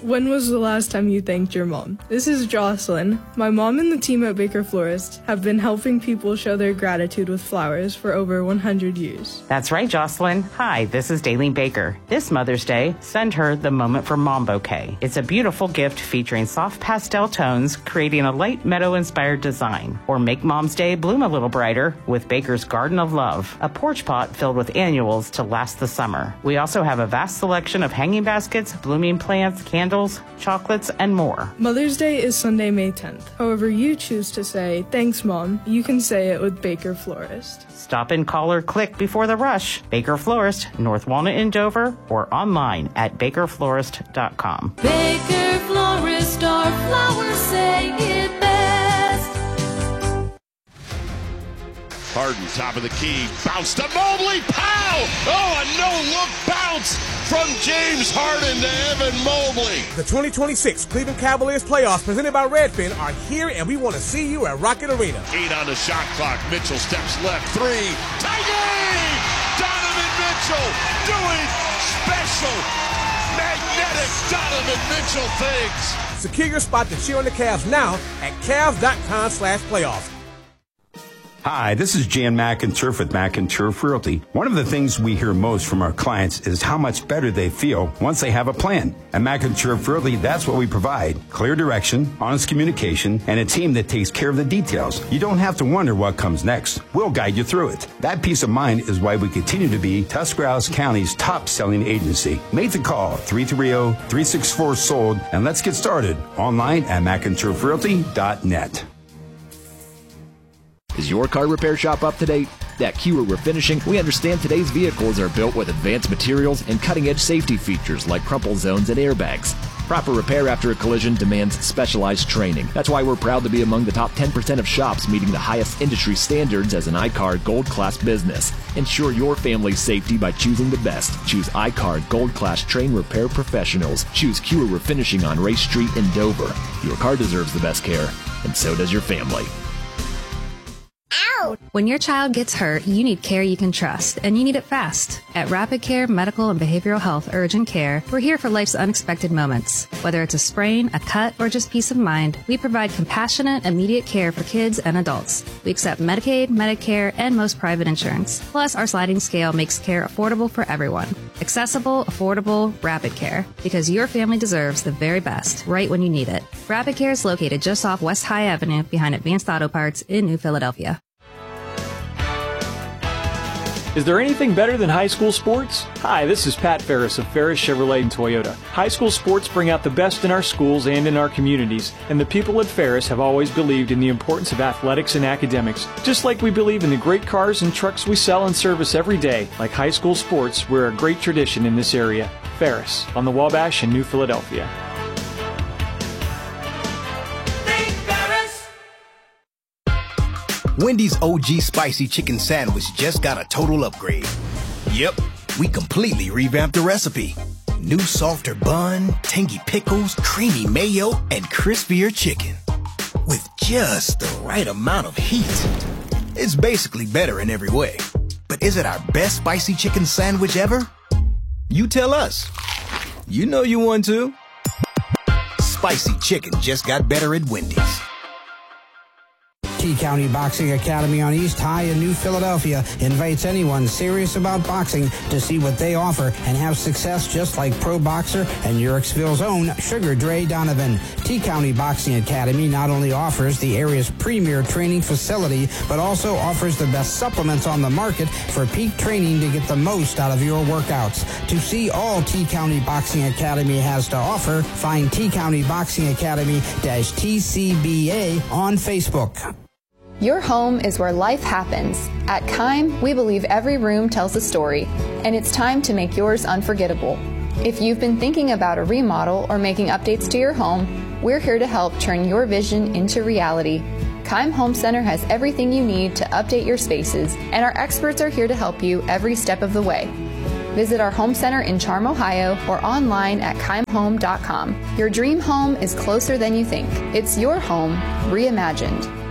When was the last time you thanked your mom? This is Jocelyn. My mom and the team at Baker Florist have been helping people show their gratitude with flowers for over 100 years. That's right, Jocelyn. Hi, this is Daleen Baker. This Mother's Day, send her the Moment for Mom bouquet. It's a beautiful gift featuring soft pastel tones, creating a light meadow-inspired design. Or make Mom's Day bloom a little brighter with Baker's Garden of Love, a porch pot filled with annuals to last the summer. We also have a vast selection of hanging baskets, blooming plants, candles, chocolates, and more. Mother's Day is Sunday, May 10th. However you choose to say, thanks, Mom, you can say it with Baker Florist. Stop in, call, or click before the rush. Baker Florist, North Walnut in Dover, or online at bakerflorist.com. Baker Florist, our flowers say it best. Harden, top of the key, bounce to Mobley, pow! Oh, a no-look bounce from James Harden to Evan Mobley. The 2026 Cleveland Cavaliers playoffs presented by Redfin are here, and we want to see you at Rocket Arena. 8 on the shot clock. Mitchell steps left, 3. Tie game! Donovan Mitchell doing special, magnetic Donovan Mitchell things. Secure your spot to cheer on the Cavs now at Cavs.com/playoffs. Hi, this is Jan McInturf with McInturf Realty. One of the things we hear most from our clients is how much better they feel once they have a plan. At McInturf Realty, that's what we provide. Clear direction, honest communication, and a team that takes care of the details. You don't have to wonder what comes next. We'll guide you through it. That peace of mind is why we continue to be Tuscarawas County's top-selling agency. Make the call, 330-364-SOLD, and let's get started online at McInturfRealty.net. Is your car repair shop up to date? At Kewer Refinishing, we understand today's vehicles are built with advanced materials and cutting-edge safety features like crumple zones and airbags. Proper repair after a collision demands specialized training. That's why we're proud to be among the top 10% of shops meeting the highest industry standards as an iCar Gold Class business. Ensure your family's safety by choosing the best. Choose iCar Gold Class trained repair professionals. Choose Kewer Refinishing on Race Street in Dover. Your car deserves the best care, and so does your family. When your child gets hurt, you need care you can trust, and you need it fast. At Rapid Care Medical and Behavioral Health Urgent Care, we're here for life's unexpected moments. Whether it's a sprain, a cut, or just peace of mind, we provide compassionate, immediate care for kids and adults. We accept Medicaid, Medicare, and most private insurance. Plus, our sliding scale makes care affordable for everyone. Accessible, affordable, Rapid Care. Because your family deserves the very best, right when you need it. Rapid Care is located just off West High Avenue behind Advanced Auto Parts in New Philadelphia. Is there anything better than high school sports? Hi, this is Pat Ferris of Ferris Chevrolet and Toyota. High school sports bring out the best in our schools and in our communities, and the people at Ferris have always believed in the importance of athletics and academics. Just like we believe in the great cars and trucks we sell and service every day, like high school sports, we're a great tradition in this area. Ferris, on the Wabash in New Philadelphia. Wendy's OG Spicy Chicken Sandwich just got a total upgrade. Yep, we completely revamped the recipe. New softer bun, tangy pickles, creamy mayo, and crispier chicken. With just the right amount of heat. It's basically better in every way. But is it our best spicy chicken sandwich ever? You tell us. You know you want to. Spicy chicken just got better at Wendy's. T-County Boxing Academy on East High in New Philadelphia invites anyone serious about boxing to see what they offer and have success just like pro boxer and Yurixville's own Sugar Dre Donovan. T-County Boxing Academy not only offers the area's premier training facility, but also offers the best supplements on the market for peak training to get the most out of your workouts. To see all T-County Boxing Academy has to offer, find T-County Boxing Academy-TCBA on Facebook. Your home is where life happens. At Keim, we believe every room tells a story, and it's time to make yours unforgettable. If you've been thinking about a remodel or making updates to your home, we're here to help turn your vision into reality. Keim Home Center has everything you need to update your spaces, and our experts are here to help you every step of the way. Visit our home center in Charm, Ohio, or online at keimhome.com. Your dream home is closer than you think. It's your home reimagined.